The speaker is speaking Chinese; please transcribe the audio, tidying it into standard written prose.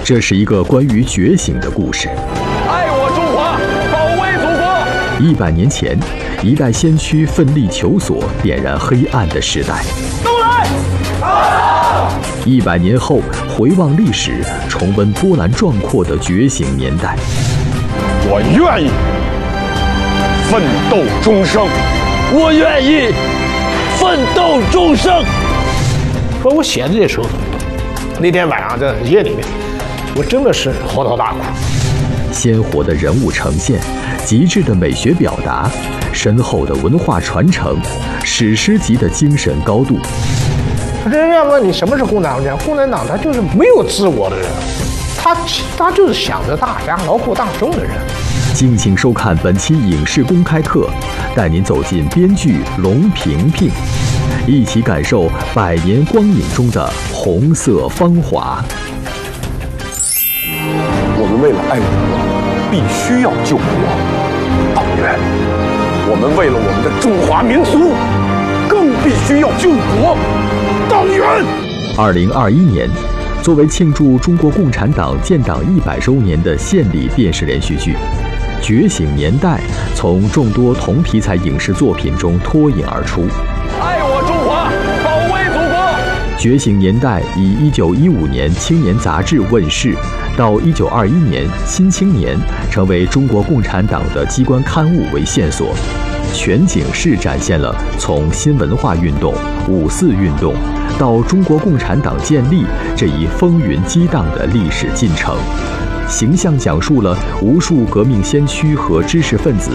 这是一个关于觉醒的故事。 爱我中华，保卫祖国。 100年前，一代先驱奋力求索，点燃黑暗的时代。 都来 ！100年后，回望历史，重温波澜壮阔的觉醒年代。 我愿意奋斗终生， 我愿意奋斗终生。 说我写的这首，那天晚上在夜里面，我真的是嚎啕大哭。 鲜活的人物呈现，极致的美学表达，深厚的文化传承，史诗级的精神高度。 人家问你什么是共产党？共产党他就是没有自我的人，他就是想着大家、劳苦大众的人。 敬请收看本期影视公开课，带您走进编剧龙萍萍，一起感受100年光影中的红色芳华。 我们为了爱国，必须要救国。党员，我们为了我们的中华民族，更必须要救国。党员。 2021年，作为庆祝中国共产党建党100周年的献礼电视连续剧《觉醒年代》从众多同题材影视作品中脱颖而出。 爱我中华，保卫祖国。 《觉醒年代》以1915年《青年》杂志问世，到1921年《新青年》成为中国共产党的机关刊物为线索，全景式展现了从新文化运动、5四运动到中国共产党建立这一风云激荡的历史进程，形象讲述了无数革命先驱和知识分子